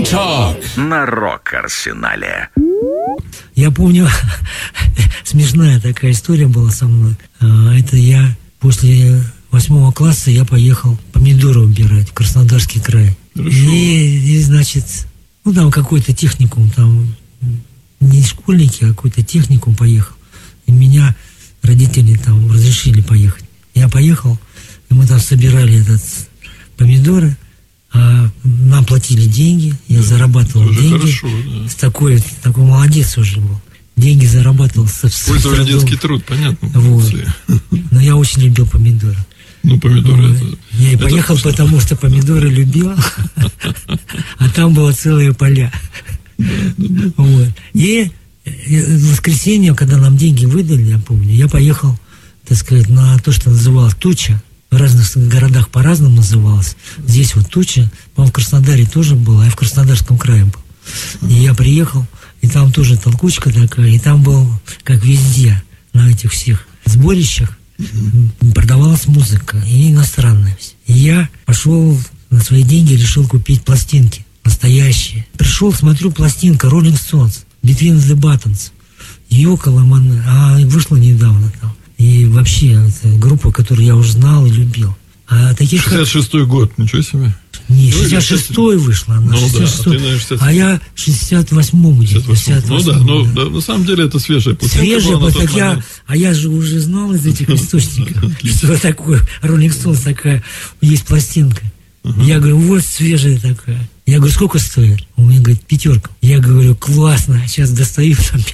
Talk на Рок-Арсенале. Я помню, смешная такая история была со мной. Это я после 8 класса я поехал помидоры убирать в Краснодарский край. И, значит, там какой-то техникум, там не школьники, а какой-то техникум поехал. И меня родители там разрешили поехать. Я поехал, и мы там собирали помидоры, а нам платили деньги, я зарабатывал деньги. Хорошо, да. Такой молодец уже был. Деньги зарабатывал с Использовали детский труд, понятно. Вот. Но я очень любил помидоры. Ну, помидоры вот. Я и поехал, потому что помидоры любил, а там было целые поля. Вот. И в воскресенье, когда нам деньги выдали, я помню, я поехал, так сказать, на то, что называлось Туча. В разных городах по-разному называлось. Здесь вот Туча, по-моему, в Краснодаре тоже было, а я в Краснодарском крае был. И я приехал, и там тоже толкучка такая, и там был, как везде, на этих всех сборищах, продавалась музыка, и иностранная. И я пошел на свои деньги, решил купить пластинки настоящие. Пришел, смотрю, пластинка Rolling Stones, Between the Buttons. Ёкала, вышла недавно там. И вообще, это группа, которую я уже знал и любил. А таких 66-й год, ничего себе. Не, 66-й вышла она, 66-й. А я в 68-м где-то. Ну да, на самом деле это свежая пластинка. Свежая, я же уже знал из этих источников, что такое Rolling Stones, такая есть пластинка. Я говорю, вот свежая такая. Я говорю, сколько стоит? Он мне говорит, 5. Я говорю, классно, сейчас достаю там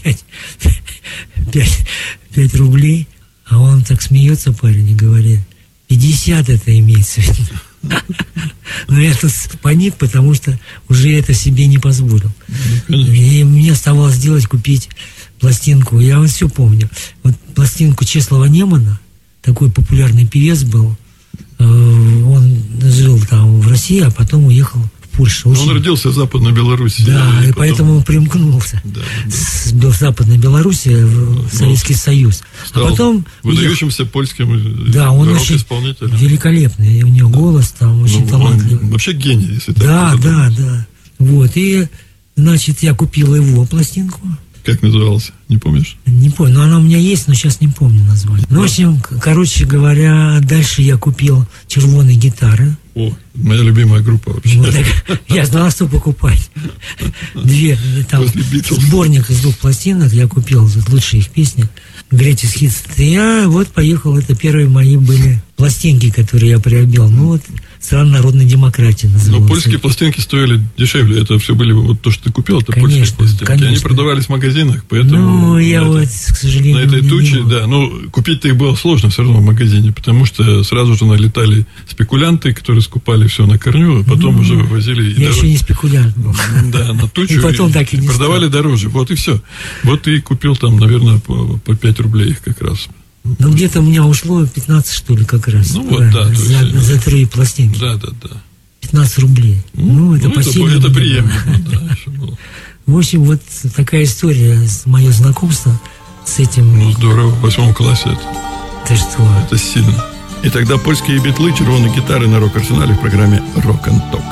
5 рублей. А он так смеется, парень, и говорит, 50 это имеется в виду. Но я тут паник, потому что уже это себе не позволил. И мне оставалось купить пластинку. Я вот все помню. Вот пластинку Чеслова Немана, такой популярный певец был. Он жил там в России, а потом уехал в Польшу. Он родился в Западной Беларуси. Да, и поэтому примкнулся. Был в Западной Беларуси, в Советский Союз. Стал а потом выдающимся польским рок-исполнителем. Великолепный. У него голос там очень талантливый. Вообще гений, если так. Да. Вот. И, значит, я купил его пластинку. Как назывался? Не помнишь? Не помню, но она у меня есть, но сейчас не помню название. Ну, в общем, короче говоря, дальше я купил червоные гитары. О, моя любимая группа вообще. Вот так, я знал, что покупать. 2, там, сборник из 2 пластинок я купил, лучшие их песни. Greatest Hits. И я вот поехал, это первые мои были пластинки, которые я приобрел. Ну вот, страна народной демократии называлась. Но польские пластинки стоили дешевле. Это все были, вот то, что ты купил, это польские пластинки. Конечно. Они продавались в магазинах, поэтому... Ну, я вот, к сожалению... На этой Туче, да. Ну, купить-то их было сложно все равно в магазине, потому что сразу же налетали спекулянты, которые скупали все на корню, а потом уже вывозили... Я еще не спекулянт был. Да, на Тучу. И потом так и не продавали дороже. Вот и все. Вот ты купил там, наверное, по 5 рублей их как раз. Ну, где-то у меня ушло 15, что ли, как раз. Ну, вот, да. За 3 пластинки. Да. 15 рублей. Это посильно. Это приемлемо, да. В общем, вот такая история, мое знакомство с этим. Ну, здорово, в 8 классе это. Ты что? Это сильно. И тогда польские битлы, червоные гитары на Рок-Арсенале в программе Rock and Talk.